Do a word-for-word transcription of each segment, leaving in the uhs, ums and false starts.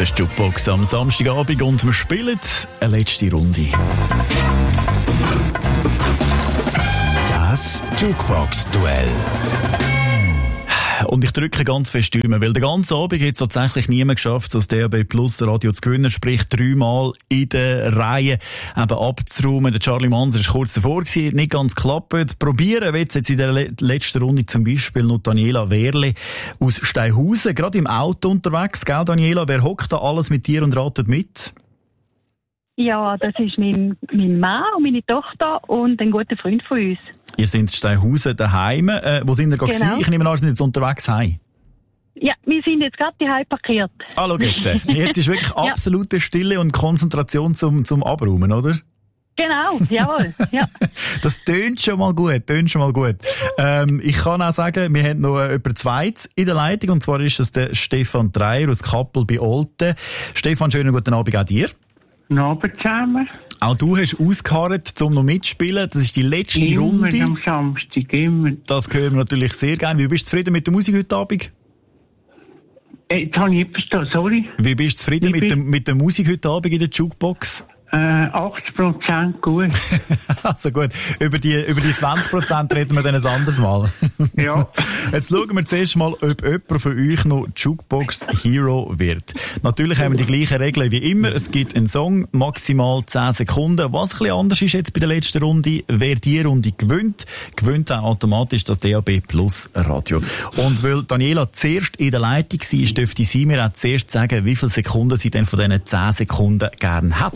Das ist Jukebox am Samstagabend und wir spielen eine letzte Runde. Das Jukebox-Duell. Und ich drücke ganz fest Däumen, weil den ganzen Abend hat es tatsächlich niemand geschafft, das D A B Plus Radio zu gewinnen, sprich dreimal in der Reihe eben abzuräumen. Der Charlie Manser war kurz davor gewesen, nicht ganz geklappt. Probieren wird jetzt in der le- letzten Runde zum Beispiel noch Daniela Wehrle aus Steinhausen, gerade im Auto unterwegs. Gell, Daniela, wer hockt da alles mit dir und ratet mit? Ja, das ist mein, mein Mann und meine Tochter und ein guter Freund von uns. Ihr seid in Steinhausen daheim. Äh, wo sind ihr gerade Genau. gewesen? Ich nehme an, ihr seid jetzt unterwegs heim. Ja, wir sind jetzt gerade daheim parkiert. Ah, schau jetzt. Jetzt ist wirklich Ja. absolute Stille und Konzentration zum, zum Abräumen, oder? Genau, jawohl. Ja. Das tönt schon mal gut, tönt schon mal gut. Ähm, ich kann auch sagen, wir haben noch äh, jemanden zweit in der Leitung, und zwar ist das der Stefan Dreier aus Kappel bei Olten. Stefan, schönen guten Abend auch dir. Guten Abend zusammen. Auch du hast ausgeharrt, um noch mitzuspielen. Das ist die letzte Immer Runde. am Samstag, immer. Das hören wir natürlich sehr gerne. Wie bist du zufrieden mit der Musik heute Abend? Äh, Jetzt habe ich nicht verstanden, sorry. Wie bist du zufrieden Ich mit, bin- der, mit der Musik heute Abend in der Jukebox? Äh, achtzig Prozent gut. Also gut, über die, über die zwanzig Prozent reden wir dann ein anderes Mal. Ja. Jetzt schauen wir zuerst mal, ob jemand von euch noch Jukebox Hero wird. Natürlich haben wir die gleichen Regeln wie immer. Es gibt einen Song, maximal zehn Sekunden. Was ein bisschen anders ist jetzt bei der letzten Runde, wer die Runde gewinnt, gewinnt auch automatisch das D A B Plus Radio. Und weil Daniela zuerst in der Leitung war, dürfte sie mir auch zuerst sagen, wie viele Sekunden sie denn von diesen zehn Sekunden gern hat.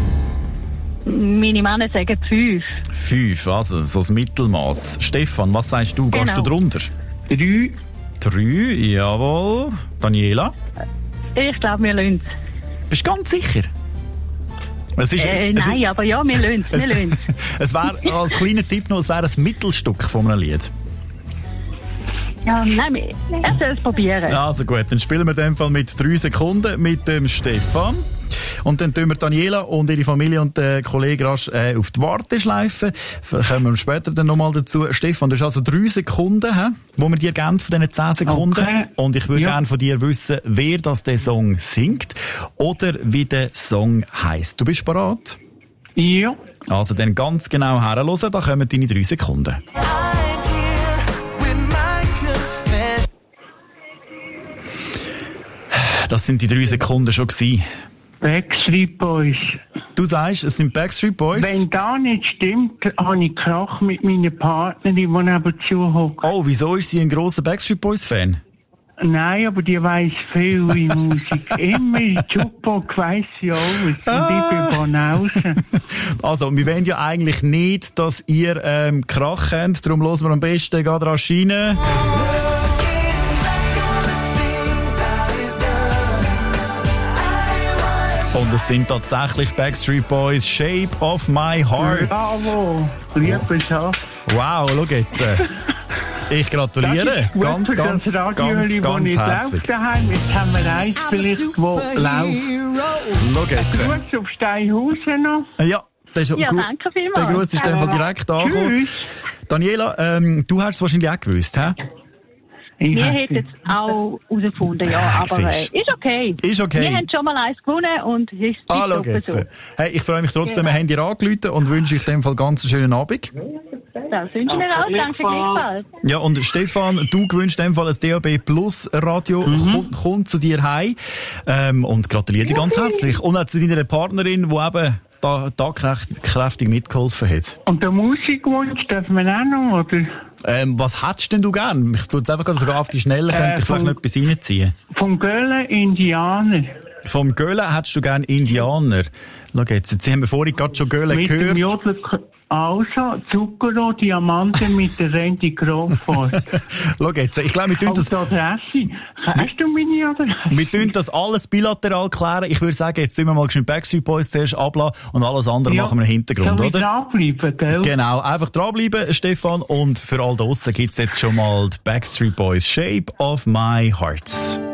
Meine Männer sagen fünf. Fünf, also so das Mittelmaß. Stefan, was sagst du? Gehst Genau. du drunter? Drei. Drei, jawohl. Daniela? Ich glaube, wir lassen Bist du ganz sicher? Es ist, äh, es Nein, aber ja, wir lassen wir lassen es wäre als kleiner Tipp noch, es wäre ein Mittelstück von einem Lied. Ja, nein, wir- er soll es probieren. Also gut, dann spielen wir in dem Fall mit drei Sekunden mit dem Stefan. Und dann tun wir Daniela und ihre Familie und der Kollege rasch äh, auf die Warteschleife. Kommen wir später dann nochmal dazu. Stefan, du hast also drei Sekunden, he, wo wir dir geben von diesen zehn Sekunden. Okay. Und ich würde Ja. gerne von dir wissen, wer das der Song singt oder wie der Song heisst. Du bist bereit? Ja. Also dann ganz genau herhören, da kommen deine drei Sekunden. Das sind die drei Sekunden schon gewesen. Backstreet Boys. Du sagst, es sind Backstreet Boys. Wenn das nicht stimmt, habe ich Krach mit meiner Partnerin, die nebenzu hockt. Oh, wieso ist sie ein grosser Backstreet Boys Fan? Nein, aber die weiss viel in Musik. Immer in Jukebox weiss sie alles. Und ich bin Banause. Also, wir wollen ja eigentlich nicht, dass ihr ähm, Krach habt, darum hören wir am besten gerade rasch rein. Und es sind tatsächlich Backstreet Boys, Shape of My Heart. Bravo. Liebe Sache. Wow, schau jetzt. Ich gratuliere. Ganz, ganz, das ganz, Radio, ganz nicht herzlich. läuft daheim. Jetzt haben wir eins vielleicht, wo läuft. Schau jetzt. Gruß auf Steinhausen noch. Ja, der, ist Ja, Gru- danke vielmals. der Gruß ist einfach direkt angekommen. Tschüss. Daniela, ähm, du hast es wahrscheinlich auch gewusst, hä? Ich Wir weiss hätten nicht. es auch herausgefunden, ja, Ah, aber äh, siehst. ist okay. Ist okay. Wir haben schon mal eins gewonnen und es ist Ah, schau super jetzt. so. Hey, ich freue mich trotzdem, Genau. wir haben dir angerufen und wünsche euch in dem Fall ganz einen schönen Abend. Das wünschen wir auch. Danke gleichfalls. Ja, und Stefan, du gewünscht in dem Fall ein D A B Plus Radio, kommt, kommt zu dir heim, ähm, und gratuliere dir ganz herzlich. Und auch zu deiner Partnerin, die eben da, da kräftig, kräftig mitgeholfen hat. Und der Musikwunsch darf man auch noch, oder? Ähm, was hättest denn du gern? Ich tue jetzt einfach gerade sogar auf die Schnelle, Äh, könnte ich vielleicht vom- noch etwas reinziehen. Vom Göller Indianer. Vom Göhlen hättest du gern Indianer. Schau jetzt, jetzt haben wir vorhin gerade schon Göhlen Mit dem gehört. Jodler, also, Zucchero, Diamanten mit der Randy Crawford. Schau jetzt, ich glaube, wir tun Und das, die Adresse. Hast du meine Adresse? wir tun das alles bilateral klären. Ich würde sagen, jetzt tun wir mal schnell Backstreet Boys zuerst ablassen und alles andere machen wir im Hintergrund, soll ich oder? dranbleiben, gell? Genau, einfach dranbleiben, Stefan. Und für all draussen gibt's jetzt schon mal die Backstreet Boys Shape of My Heart.